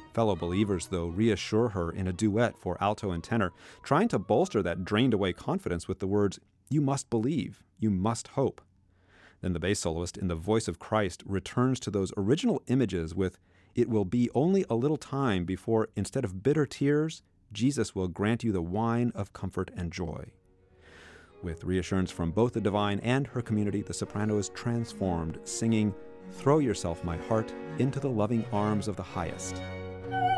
Fellow believers, though, reassure her in a duet for alto and tenor, trying to bolster that drained-away confidence with the words, "You must believe, you must hope." Then the bass soloist, in the voice of Christ, returns to those original images with, "It will be only a little time before, instead of bitter tears, Jesus will grant you the wine of comfort and joy." With reassurance from both the divine and her community, the soprano is transformed, singing, "Throw yourself, my heart, into the loving arms of the highest."